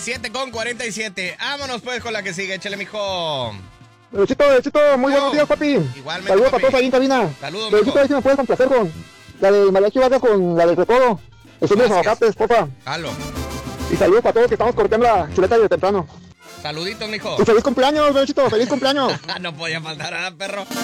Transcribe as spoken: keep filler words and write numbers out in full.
siete con cuarenta y siete. Vámonos pues con la que sigue, échale, mijo. Bechito, Bechito, muy buenos días, papi. Igualmente, saludos papi. para todos ahí en cabina. Saludos, Bechito, mijo. a ver si me puedes complacer con la del mariachi vaca con la del recodo. Estoy de los Gracias. aguacates, porfa. Jalo. Y saludos para todos que estamos cortando la chuleta de temprano. Saluditos, mijo. Y feliz cumpleaños, Bechito, feliz cumpleaños. No podía faltar, ¿ah, perro?